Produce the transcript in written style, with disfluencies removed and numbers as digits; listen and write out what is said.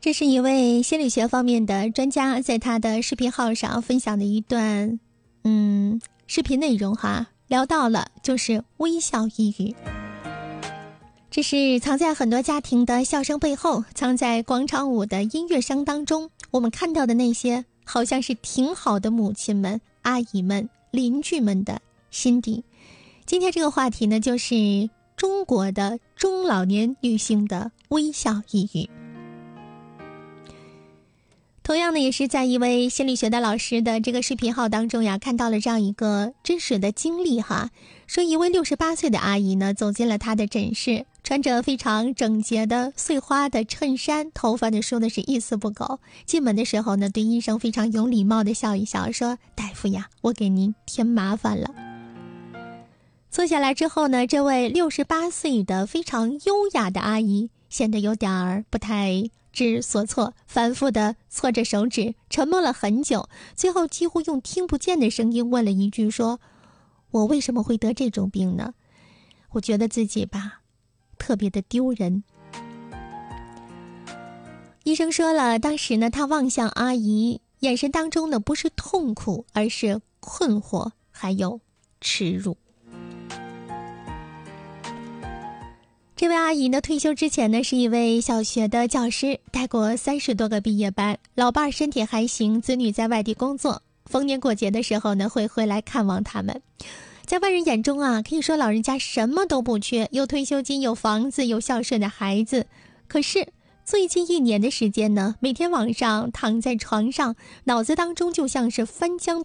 这是一位心理学方面的专家在他的视频号上分享的一段视频内容哈，聊到了就是微笑抑郁。这是藏在很多家庭的笑声背后，藏在广场舞的音乐声当中，我们看到的那些好像是挺好的母亲们、阿姨们、邻居们的心底。今天这个话题呢，就是中国的中老年女性的微笑抑郁。同样的，也是在一位心理学的老师的这个视频号当中呀，看到了这样一个真实的经历哈。说一位68岁的阿姨呢，走进了她的诊室，穿着非常整洁的碎花的衬衫，头发呢梳的是一丝不苟。进门的时候呢，对医生非常有礼貌的笑一笑，说：“大夫呀，我给您添麻烦了。”坐下来之后呢，这位68岁的非常优雅的阿姨显得有点儿不太知所措，反复地搓着手指，沉默了很久，最后几乎用听不见的声音问了一句，说：“我为什么会得这种病呢？我觉得自己吧，特别的丢人。”医生说了，当时呢，他望向阿姨，眼神当中呢，不是痛苦，而是困惑，还有耻辱。这位阿姨呢，退休之前呢，是一位小学的教师，带过30多个毕业班，老伴儿身体还行，子女在外地工作，逢年过节的时候呢，会回来看望他们。在外人眼中啊，可以说老人家什么都不缺，有退休金，有房子，有孝顺的孩子。可是最近1年的时间呢，每天晚上躺在床上，脑子当中就像是翻江